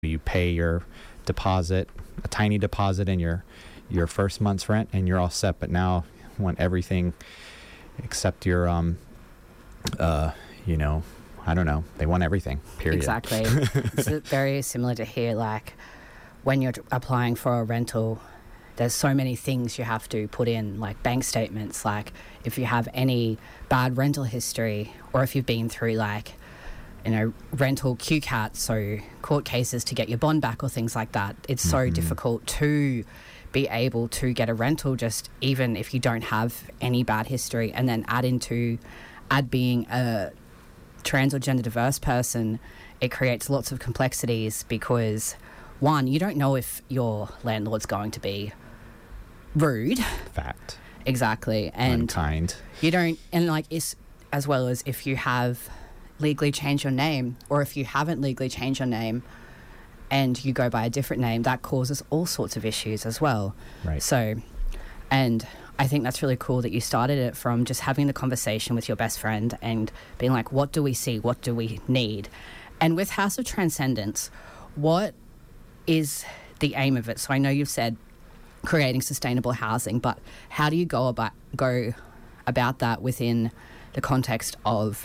You pay your deposit, a tiny deposit in your first month's rent, and you're all set. But now you want everything except your I don't know. They want everything, period. Exactly. It's very similar to here. Like when you're applying for a rental, there's so many things you have to put in, like bank statements, like if you have any bad rental history, or if you've been through rental QCAT, so court cases to get your bond back or things like that. It's so difficult to be able to get a rental, just even if you don't have any bad history, and then add being a trans or gender diverse person, it creates lots of complexities because, one, you don't know if your landlord's going to be rude. Fact. Exactly. And unkind. You don't, and as well as if you have legally changed your name, or if you haven't legally changed your name and you go by a different name, that causes all sorts of issues as well. Right. So, and I think that's really cool that you started it from just having the conversation with your best friend and being like, what do we see? What do we need? And with House of Transcendence, what is the aim of it? So I know you've said creating sustainable housing, but how do you go about that within the context of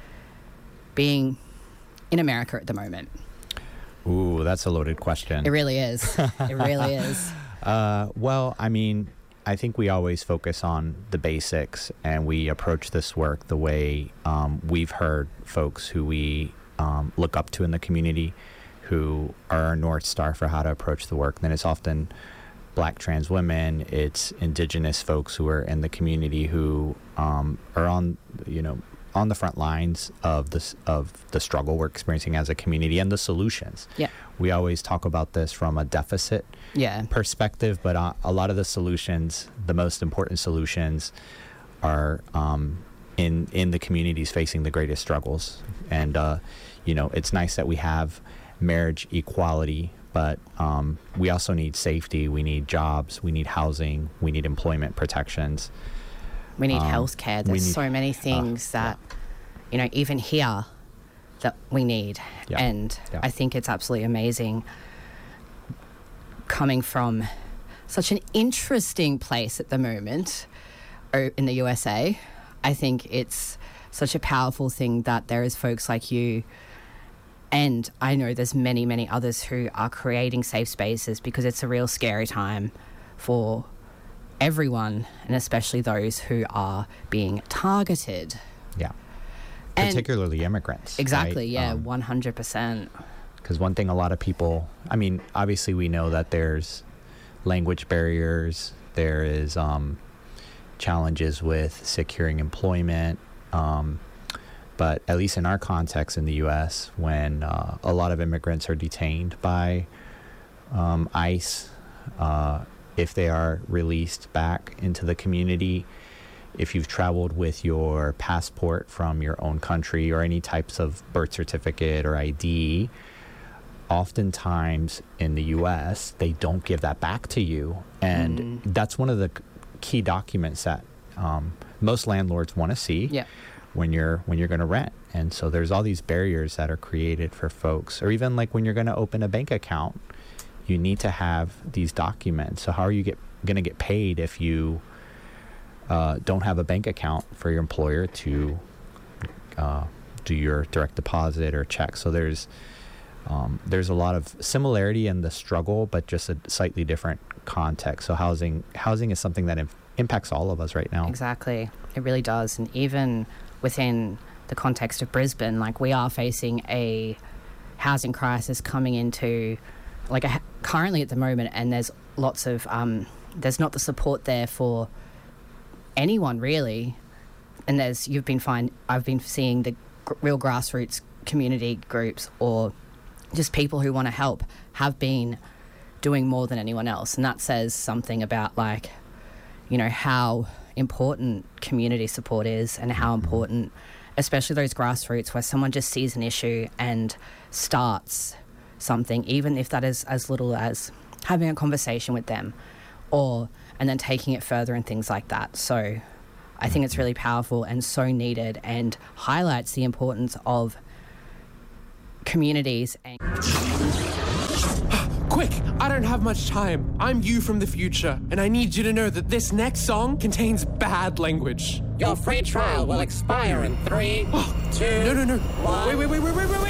being in America at the moment? Ooh, that's a loaded question. It really is. It really is. Well, I mean, I think we always focus on the basics, and we approach this work the way we've heard folks who we look up to in the community, who are our North Star for how to approach the work. Then it's often Black trans women, it's Indigenous folks who are in the community who are on the front lines of the struggle we're experiencing as a community and the solutions. Yeah. We always talk about this from a deficit perspective, but a lot of the solutions, the most important solutions, are in the communities facing the greatest struggles. And it's nice that we have marriage equality, but we also need safety, we need jobs, we need housing, we need employment protections. We need healthcare. There's so many things that, even here, that we need. Yeah. And I think it's absolutely amazing coming from such an interesting place at the moment in the USA. I think it's such a powerful thing that there is folks like you, and I know there's many, many others who are creating safe spaces, because it's a real scary time for everyone, and especially those who are being targeted. Yeah. Particularly immigrants. Exactly, right? yeah, 100%. Because one thing a lot of people, I mean, obviously we know that there's language barriers, there is challenges with securing employment, but at least in our context in the U.S., when a lot of immigrants are detained by ICE, if they are released back into the community, if you've traveled with your passport from your own country or any types of birth certificate or ID, oftentimes in the U.S., they don't give that back to you. And that's one of the key documents that most landlords want to see when you're going to rent. And so there's all these barriers that are created for folks, or even like when you're going to open a bank account, you need to have these documents. So how are you going to get paid if you don't have a bank account for your employer to do your direct deposit or check? So there's a lot of similarity in the struggle, but just a slightly different context. So housing is something that impacts all of us right now. Exactly. It really does. And even within the context of Brisbane, like, we are facing a housing crisis coming into currently at the moment, and there's lots of there's not the support there for anyone really, and I've been seeing the real grassroots community groups, or just people who want to help, have been doing more than anyone else, and that says something about how important community support is, and how important, especially those grassroots, where someone just sees an issue and starts something, even if that is as little as having a conversation with them, and then taking it further and things like that. So I think it's really powerful and so needed, and highlights the importance of communities. Quick, I don't have much time. I'm you from the future, and I need you to know that this next song contains bad language. Your free trial will expire in 3, 2... No. 1. Wait.